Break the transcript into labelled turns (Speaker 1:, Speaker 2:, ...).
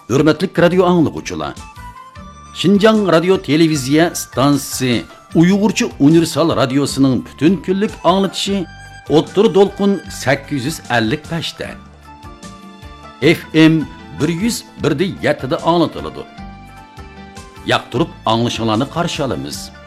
Speaker 1: Hürmetlik radyo anlıqçılar. Şinjan Radyo Televiziya Stansiyasi Uyg'urcha Universal Radyosuning butun kunlik anlatışı O'ttir Dolqin 855 da. FM 101.7 da anlatıladi. Yaqtirib anglashinglarni qarshi olamiz.